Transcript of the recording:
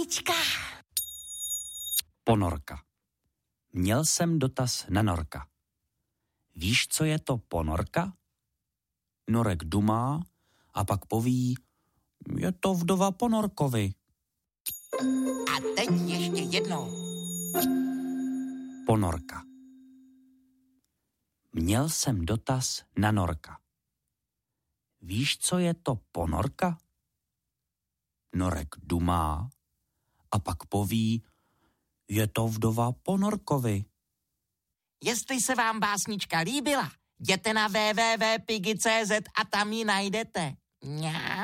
básnička. Ponorka. Měl jsem dotaz na norka. Víš, co je to ponorka? Norek dumá a pak poví, je to vdova ponorkovi. A teď ještě jednou. Ponorka. Měl jsem dotaz na norka. Víš, co je to ponorka? Norek dumá a pak poví, je to vdova ponorkovi. Jestli se vám básnička líbila, jděte na www.pigi.cz a tam ji najdete. Mňau.